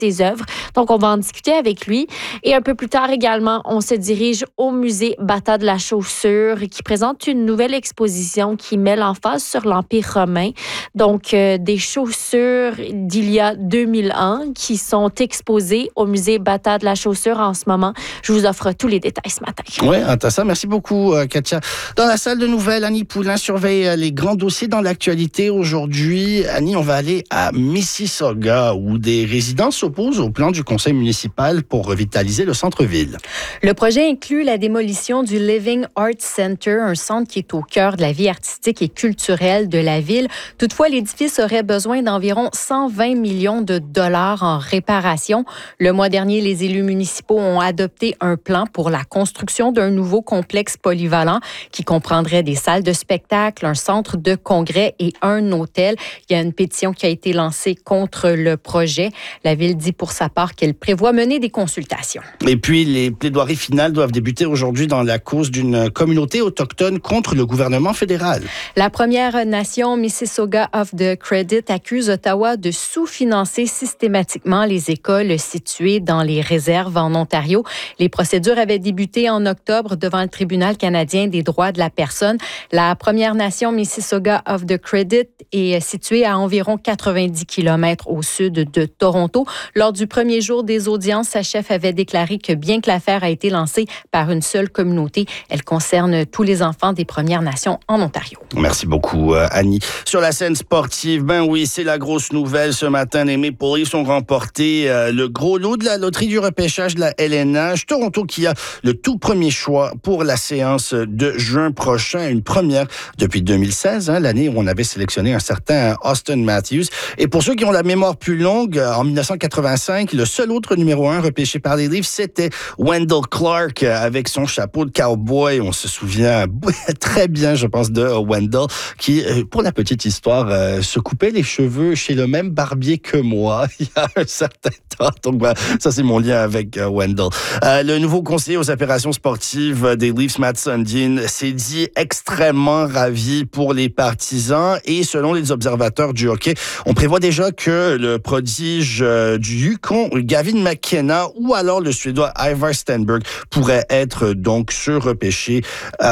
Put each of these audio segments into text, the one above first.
des œuvres. Donc, on va en discuter avec lui. Et un peu plus tard également, on se dirige au musée Bata de la chaussure qui présente une nouvelle exposition qui met l'emphase sur l'Empire romain. Donc, des chaussures d'il y a 2000 ans qui sont exposées au musée Bata de la chaussure en ce moment. Je vous offre tous les détails ce matin. Oui, intéressant. Merci beaucoup, Katia. Dans la salle de nouvelles, Annie Poulain surveille les grands dossiers dans l'actualité. Aujourd'hui, Annie, on va aller à Mississauga où des résidents s'opposent au plan du conseil municipal pour revitaliser le centre-ville. Le projet inclut la démolition du Living Arts Center, un centre qui est au cœur de la vie artistique et culturelle de la ville. Toutefois, l'édifice aurait besoin d'environ 120 millions de dollars en réparation. Le mois dernier, les élus municipaux ont adopté un plan pour la construction d'un nouveau complexe polyvalent qui comprendrait des salles de spectacle, un centre de congrès et un hôtel. Il y a une pétition qui a été lancée contre le projet. La ville dit pour sa part qu'elle prévoit mener des consultations. Et puis, les plaidoiries finales doivent débuter aujourd'hui dans la cause d'une communauté autochtone contre le gouvernement fédéral. La Première Nation Mississauga of the Credit accuse Ottawa de sous-financer systématiquement les écoles situées dans les réserves en Ontario. Les procédures avaient débuté en octobre devant le Tribunal canadien des droits de la personne. La Première Nation Mississauga of the Credit est située à environ 90 km au sud de Toronto. Lors du premier jour des audiences, sa chef avait déclaré que bien que l'affaire a été lancée par une seule communauté, elle concerne tous les enfants des Premières Nations en Ontario. Merci beaucoup, Annie. Sur la scène sportive, ben oui, c'est la grosse nouvelle ce matin. Les Maple Leafs ont remporté le gros lot de la loterie du repêchage de la LNH. Toronto qui a le tout premier choix pour la séance de juin prochain. Une première depuis 2016, l'année où on avait sélectionné un certain Auston Matthews. Et pour ceux qui ont la mémoire plus longue, en 1985, le seul autre numéro 1 repêché par les Leafs, c'était Wendell Clark avec son chapeau de cowboy. On se souvient très bien, je pense, de Wendell qui, pour la petite histoire, se coupait les cheveux chez le même barbier que moi il y a un certain temps. Donc, voilà, ça, c'est mon lien avec Wendell. Le nouveau conseiller aux opérations sportives des Leafs, Matt Sundin, s'est dit extrêmement ravi pour les partisans et selon les observateurs du hockey, on prévoit déjà que le prodige du Yukon, Gavin McKenna, ou alors le Suédois Ivar Stenberg pourrait être donc surrepêché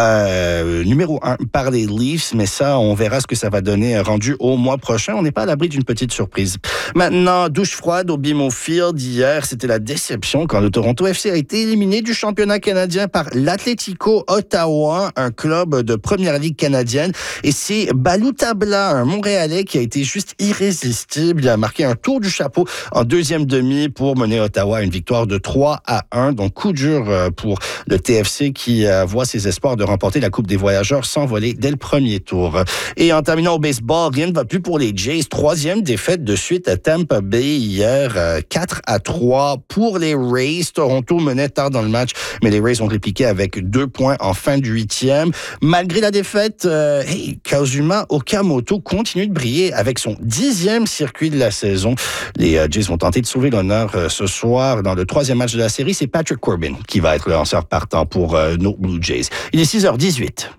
numéro 1 par les Leafs, mais ça, on verra ce que ça va donner rendu au mois prochain. On n'est pas à l'abri d'une petite surprise. Maintenant, douche froide au BMO Field. Hier, c'était la déception quand le Toronto FC a été éliminé du championnat canadien par l'Atlético Ottawa, un club de première ligue canadienne. Et c'est Balou Tabla, un Montréalais, qui a été juste irrésistible. Il a marqué un tour du chapeau en deuxième demi pour mener Ottawa à une victoire de 3-1. Donc, coup dur pour le TFC qui voit ses espoirs de remporter la Coupe des Voyageurs s'envoler dès le premier tour. Et en terminant au baseball, rien ne va plus pour les Jays. Troisième défaite de suite à Tampa Bay hier, 4-3 pour les Rays. Toronto menait tard dans le match, mais les Rays ont répliqué avec 2 points en fin du 8e. Malgré la défaite, Kazuma Okamoto continue de briller avec son 10e circuit de la saison. Les Jays vont tenter de sauver l'honneur ce soir dans le 3e match de la série. C'est Patrick Corbin qui va être le lanceur partant pour nos Blue Jays. Il est 6h18.